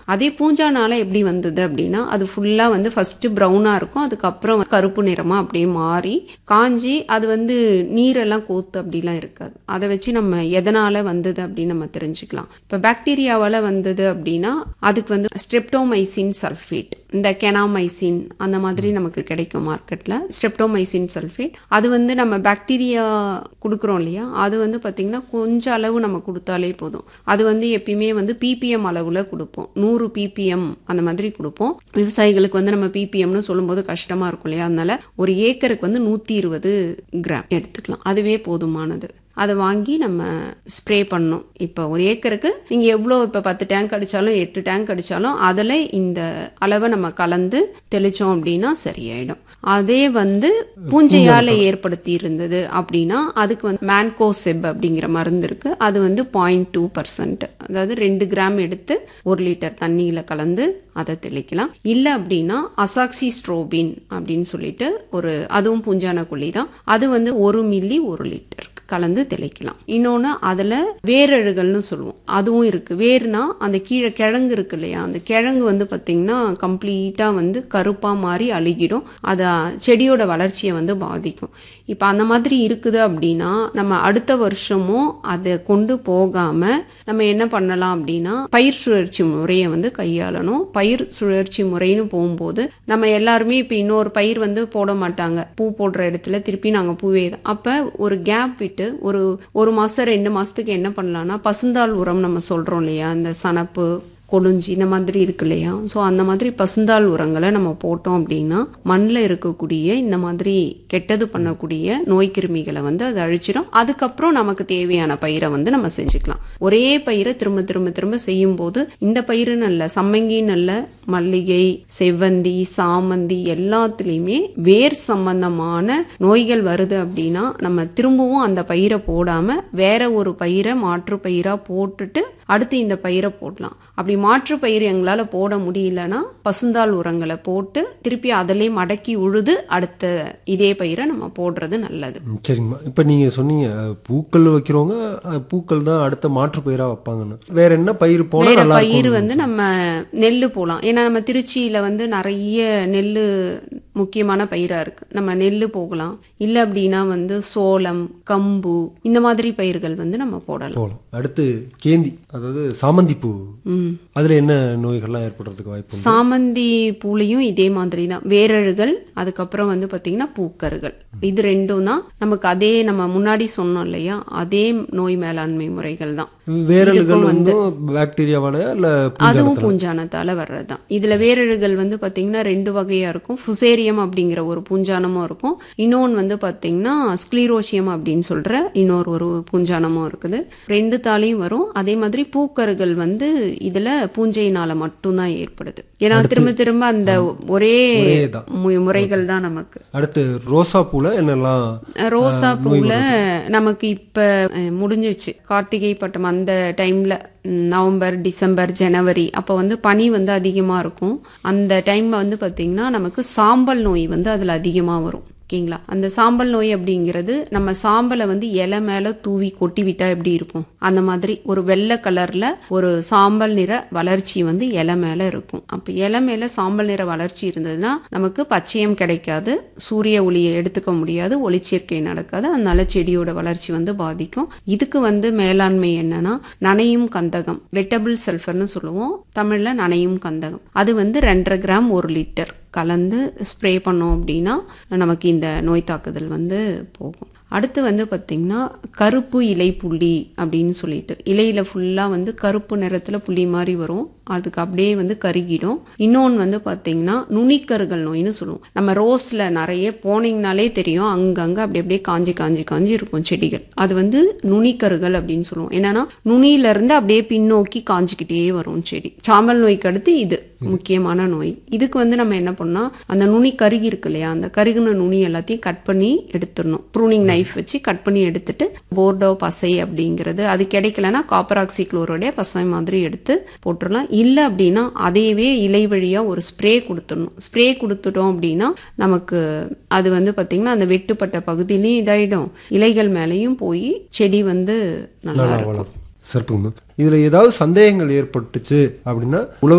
அதே பூஞ்சானால எப்படி வந்தது அப்படின்னா அது ஃபுல்லா வந்து ஃபர்ஸ்ட் ப்ரௌனா இருக்கும், அதுக்கப்புறம் கருப்பு நிறமா அப்படியே மாறி காஞ்சி அது வந்து நீரெல்லாம் கோத்து அப்படிலாம் இருக்காது. அதை வச்சு நம்ம எதனால வந்தது அப்படின்னு நம்ம தெரிஞ்சுக்கலாம். இப்போ பாக்டீரியாவால வந்தது அப்படின்னா அதுக்கு வந்து ஸ்ட்ரெப்டோமைசின் சல்ஃபேட், இந்த கெனாமைசின் அந்த மாதிரி நமக்கு கிடைக்கும் மார்க்கெட்ல. ஸ்ட்ரெப்டோமைசின் சல்ஃபேட் அது வந்து நம்ம பாக்டீரியா கொடுக்குறோம் இல்லையா, அது வந்து பார்த்தீங்கன்னா கொஞ்சம் அளவு நம்ம கொடுத்தாலே போதும். அது வந்து எப்பயுமே வந்து பிபிஎம் அளவில் கொடுப்போம், 100 பிபிஎம் அந்த மாதிரி கொடுப்போம். விவசாயிகளுக்கு வந்து நம்ம பிபிஎம்னு சொல்லும்போது கஷ்டமா இருக்கும் இல்லையா, அதனால ஒரு ஏக்கருக்கு வந்து 120 கிராம் எடுத்துக்கலாம், அதுவே போதுமானது. அதை வாங்கி நம்ம ஸ்ப்ரே பண்ணணும். இப்போ ஒரு ஏக்கருக்கு நீங்கள் எவ்வளோ இப்போ 10 டேங்க் அடித்தாலும் 8 டேங்க் அடித்தாலும் அதில் இந்த அளவை நம்ம கலந்து தெளித்தோம் அப்படின்னா சரியாயிடும். அதே வந்து பூஞ்சையால் ஏற்படுத்தி இருந்தது அப்படின்னா அதுக்கு வந்து மேன்கோசெப் அப்படிங்கிற மருந்து இருக்குது. அது வந்து 0.2%, அதாவது 2 கிராம் எடுத்து 1 லிட்டர் தண்ணியில் கலந்து அதை தெளிக்கலாம். இல்லை அப்படின்னா அசாக்சிஸ்ட்ரோபின் அப்படின்னு சொல்லிட்டு அதுவும் பூஞ்சான கொல்லி தான், அது வந்து 1 மில்லி 1 லிட்டர் கலந்து தெளிக்கலாம். இன்னொன்று அதில் வேரழுகல்னு சொல்லுவோம், அதுவும் இருக்குது. வேர்னா அந்த கீழே கிழங்கு இருக்கு இல்லையா, அந்த கிழங்கு வந்து பார்த்திங்கன்னா கம்ப்ளீட்டாக வந்து கருப்பாக மாறி அழுகிடும், அது செடியோட வளர்ச்சியை வந்து பாதிக்கும். இப்போ அந்த மாதிரி இருக்குது அப்படின்னா நம்ம அடுத்த வருஷமும் அதை கொண்டு போகாமல் நம்ம என்ன பண்ணலாம் அப்படின்னா பயிர் சுழற்சி முறையை வந்து கையாளணும். பயிர் சுழற்சி முறைன்னு போகும்போது நம்ம எல்லாருமே இப்போ இன்னொரு பயிர் வந்து போட மாட்டாங்க, பூ போடுற இடத்துல திருப்பி நாங்கள் பூவே தான். அப்போ ஒரு கேப் விட்டு ஒரு மாதம் 2 மாதத்துக்கு என்ன பண்ணலாம்னா பசுந்தாள் உரம் நம்ம சொல்கிறோம் இல்லையா, இந்த சணப்பு கொழுஞ்சி இந்த மாதிரி இருக்கு இல்லையா, ஸோ அந்த மாதிரி பசுந்தாள் உரங்களை நம்ம போட்டோம் அப்படின்னா மண்ணில் இருக்கக்கூடிய இந்த மாதிரி கெட்டது பண்ணக்கூடிய நோய் கிருமிகளை வந்து அது அழிச்சிடும். அதுக்கப்புறம் நமக்கு தேவையான பயிரை வந்து நம்ம செஞ்சுக்கலாம். ஒரே பயிரை திரும்ப திரும்ப திரும்ப செய்யும் போது இந்த பயிரும் நல்ல சம்மங்கி, நல்ல மல்லிகை, செவ்வந்தி, சாமந்தி எல்லாத்துலேயுமே வேர் சம்பந்தமான நோய்கள் வருது அப்படின்னா நம்ம திரும்பவும் அந்த பயிரை போடாமல் வேற ஒரு பயிரை மாற்று பயிராக போட்டுட்டு அடுத்து இந்த பயிரை போடலாம். அப்படி மாற்று பயிர் எங்களால் போட முடியலன்னா பசுந்தாள் உரங்களை போட்டு திருப்பி அதிலே மடக்கி உழுது அடுத்த இதே பயிரை நம்ம போடுறது நல்லது. சரிங்கம்மா, இப்போ நீங்கள் சொன்னீங்க பூக்கள் வைக்கிறவங்க பூக்கள் தான் அடுத்த மாற்று பயிராக வைப்பாங்கன்னு. வேற என்ன பயிர் போல? வேற பயிர் வந்து நம்ம நெல் போகலாம். ஏன்னா நம்ம திருச்சியில் வந்து நிறைய நெல் முக்கியமான பயிராக இருக்கு, நம்ம நெல் போகலாம். இல்லை அப்படின்னா வந்து சோளம், கம்பு இந்த மாதிரி பயிர்கள் வந்து நம்ம போடலாம். அடுத்து கேந்தி, அதாவது சாமந்தி பூ, அதுல என்ன நோய்கள்லாம் ஏற்படுறதுக்கு வாய்ப்பு? சாமந்தி பூலையும் இதே மாதிரி தான், வேரழுகல், அதுக்கப்புறம் வந்து பார்த்தீங்கன்னா பூக்கருகள், இது ரெண்டும் தான் நமக்கு. அதே நம்ம முன்னாடி சொன்னோம் இல்லையா, அதே நோய் மேலாண்மை முறைகள் தான். வேரழுகல் வந்து பாக்டீரியாவால இல்ல அதுவும் பூஞ்சானத்தால வர்றதுதான். இதுல வேரழுகல் வந்து பாத்தீங்கன்னா 2 வகையா இருக்கும். ஃபுசேரியம் அப்படிங்கிற ஒரு பூஞ்சானமும் இருக்கும், இன்னொன்று வந்து பாத்தீங்கன்னா ஸ்க்ளீரோசியம் அப்படின்னு சொல்ற ஒரு பூஞ்சானமும் இருக்குது. 2 தாலையும் வரும். அதே மாதிரி பூக்கருகள் வந்து இதுல பூஞ்சையினால மட்டும்தான் ஏற்படுது. ஏன்னா திரும்ப திரும்ப அந்த ஒரே முறைகள் தான் நமக்கு. அடுத்து ரோசா பூல என்னெல்லாம்? ரோசா பூல நமக்கு இப்ப முடிஞ்சிருச்சு, கார்த்திகை பட்டம் அந்த டைம்ல நவம்பர், டிசம்பர், ஜனவரி அப்போ வந்து பனி வந்து அதிகமாக இருக்கும். அந்த டைமில் வந்து பார்த்திங்கன்னா நமக்கு சாம்பல் நோய் வந்து அதில் அதிகமாக வரும். ஓகேங்களா, அந்த சாம்பல் நோய் அப்படிங்கிறது நம்ம சாம்பலை வந்து இலை மேலே தூவி கொட்டி விட்டா எப்படி இருக்கும், அந்த மாதிரி ஒரு வெள்ளை கலரில் ஒரு சாம்பல் நிற வளர்ச்சி வந்து இலை மேலே இருக்கும். அப்போ இலை மேலே சாம்பல் நிற வளர்ச்சி இருந்ததுன்னா நமக்கு பச்சையம் கிடைக்காது, சூரிய ஒளியை எடுத்துக்க முடியாது, ஒளிச்சேர்க்கை நடக்காது, அதனால செடியோட வளர்ச்சி வந்து பாதிக்கும். இதுக்கு வந்து மேலாண்மை என்னன்னா நனையும் கந்தகம், வெட்டபிள் சல்ஃபர்னு சொல்லுவோம், தமிழில் நனையும் கந்தகம், அது வந்து 2.5 கிராம் 1 லிட்டர் கலந்து ஸ்ப்ரே பண்ணோம் அப்படின்னா நமக்கு இந்த நோய் தாக்குதல் வந்து போகும். அடுத்து வந்து பார்த்திங்கன்னா கருப்பு இலை புள்ளி அப்படின்னு சொல்லிட்டு, இலையில் ஃபுல்லாக வந்து கருப்பு நிறத்தில் புள்ளி மாதிரி வரும், அதுக்கு அப்படியே வந்து கருகிடும். இன்னொன்று வந்து பார்த்திங்கன்னா நுனிக்கருகள் நோயின்னு சொல்லுவோம். நம்ம ரோஸில் நிறைய போனீங்கனாலே தெரியும், அங்கங்கே அப்படி அப்படியே காஞ்சி காஞ்சி காஞ்சி இருக்கும் செடிகள், அது வந்து நுனிக்கருகள் அப்படின்னு சொல்லுவோம். என்னன்னா நுனியிலேருந்து அப்படியே பின்னோக்கி காஞ்சிக்கிட்டே வரும் செடி. சாம்பல் நோய்க்கு அடுத்து இது முக்கியமான நோய். இதுக்கு வந்து நம்ம என்ன பண்ணோம், அந்த நுனி கருகி இருக்கு இல்லையா, அந்த கருகின நுனி எல்லாத்தையும் கட் பண்ணி எடுத்துடணும். ப்ரூனிங் நைஃப் வச்சு கட் பண்ணி எடுத்துட்டு போர்டோ பசை அப்படிங்கிறது, அது கிடைக்கலன்னா காப்பர் ஆக்சி குளோரைடே பசை மாதிரி எடுத்து போட்டுடலாம். இல்லை அப்படின்னா அதையவே இலை வழியாக ஒரு ஸ்ப்ரே கொடுத்துடணும். ஸ்ப்ரே கொடுத்துட்டோம் அப்படின்னா நமக்கு அது வந்து பார்த்திங்கன்னா அந்த வெட்டுப்பட்ட பகுதியிலையும் இதாயிடும், இலைகள் மேலேயும் போய் செடி வந்து நல்லா வளரும். சிறப்புங்க. இதில் ஏதாவது சந்தேகங்கள் ஏற்பட்டுச்சு அப்படின்னா